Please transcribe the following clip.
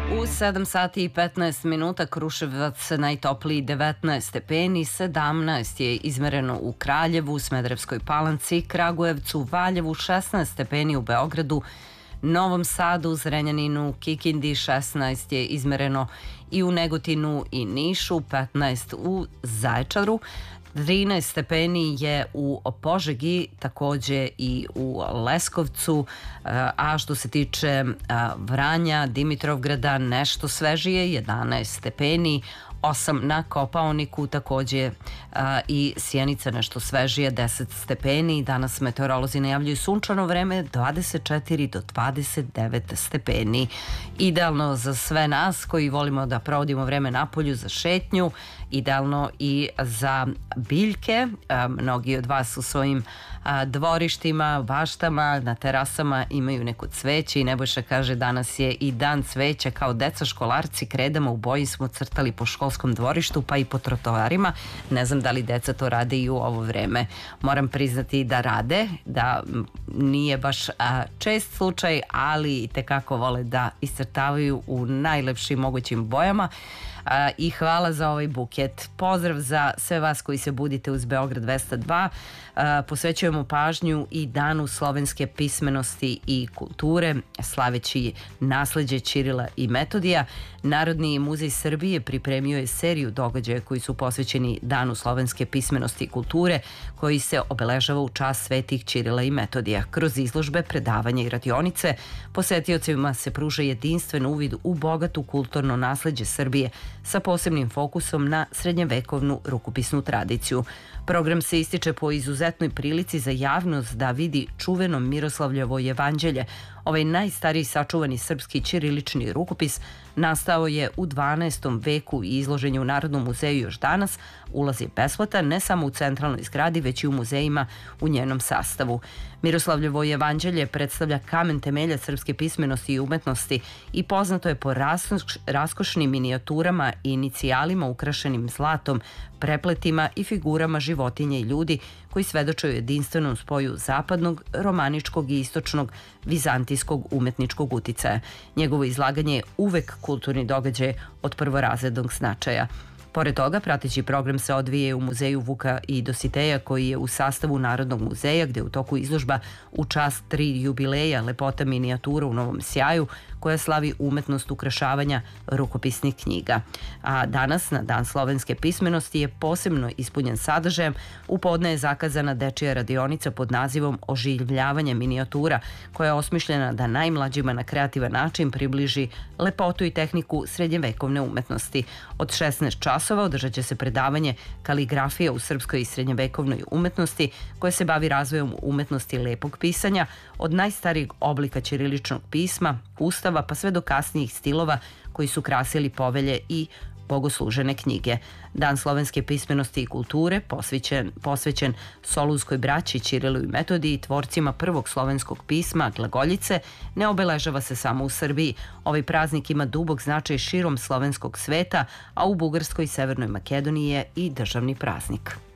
U 7 sati i 15 minuta Kruševac najtopliji 19 stepeni, 17 je izmereno u Kraljevu, Smederevskoj Palanci, Kragujevcu, Valjevu, 16 stepeni u Beogradu, Novom Sadu, Zrenjaninu, Kikindi, 16 je izmereno i u Negotinu i Nišu, 15 u Zaječaru, 13 stepeni je u Požegi, takođe i u Leskovcu, a što se tiče Vranja, Dimitrovgrada, nešto svežije, 11 stepeni, 8 na Kopaoniku, takođe i Sjenica nešto svežije, 10 stepeni. Danas meteorolozi najavljuju sunčano vreme, 24 do 29 stepeni. Idealno za sve nas koji volimo da provodimo vreme napolju, za šetnju, idealno i za biljke. Mnogi od vas u svojim dvorištima, baštama, na terasama imaju neko cveće i Nebojša kaže danas je i dan cveća. Kao deca školarci kredama u boji smo crtali po školskom dvorištu pa i po trotoarima. Ne znam da li deca to rade i u ovo vreme. Moram priznati da rade, da nije baš čest slučaj, ali i tekako vole da iscrtavaju u najlepšim mogućim bojama. I hvala za ovaj buket. Pozdrav za sve vas koji se budite uz Beograd 202. Posvećujemo pažnju i Danu slovenske pismenosti i kulture, slaveći nasleđe Ćirila i Metodija. Narodni muzej Srbije pripremio je seriju događaja koji su posvećeni Danu slovenske pismenosti i kulture, koji se obeležava u čast svetih Ćirila i Metodija. Kroz izložbe, predavanja i radionice posetiocima se pruža jedinstven uvid u bogatu kulturno nasleđe Srbije sa posebnim fokusom na srednjevekovnu rukopisnu tradiciju. Program se ističe po izuzetnoj prilici za javnost da vidi čuveno Miroslavljevo jevanđelje. Ovaj najstariji sačuvani srpski ćirilični rukopis nastao je u 12. veku i izložen je u Narodnom muzeju još danas. Ulaz je besplatan ne samo u centralnoj zgradi, već i u muzejima u njenom sastavu. Miroslavljevo jevanđelje predstavlja kamen temelja srpske pismenosti i umetnosti i poznato je po raskošnim minijaturama i inicijalima ukrašenim zlatom, prepletima i figurama životinja i ljudi koji svedoče o jedinstvenom spoju zapadnog, romaničkog i istočnog vizantijskog umetničkog uticaja. Njegovo izlaganje je uvek kulturni događaj od prvorazrednog značaja. Pored toga, prateći program se odvije u muzeju Vuka i Dositeja, koji je u sastavu Narodnog muzeja, gde je u toku izložba u čast 3 jubileja lepota minijatura u novom sjaju, koja slavi umetnost ukrašavanja rukopisnih knjiga. A danas, na Dan slovenske pismenosti, je posebno ispunjen sadržajem. U podne je zakazana dečija radionica pod nazivom Oživljavanje minijatura, koja je osmišljena da najmlađima na kreativan način približi lepotu i tehniku srednjevekovne umetnosti. Od 16 časova održat će se predavanje Kaligrafija u srpskoj i srednjevekovnoj umetnosti, koje se bavi razvojom umetnosti lepog pisanja, od najstarijeg oblika ćiriličnog pisma, ustava, pa sve do kasnijih stilova koji su krasili povelje i bogoslužene knjige. Dan slovenske pismenosti i kulture, posvećen Solunskoj braći Ćirilu i Metodiji, tvorcima prvog slovenskog pisma, glagoljice, ne obeležava se samo u Srbiji. Ovaj praznik ima dubok značaj širom slovenskog sveta, a u Bugarskoj i Severnoj Makedoniji je i državni praznik.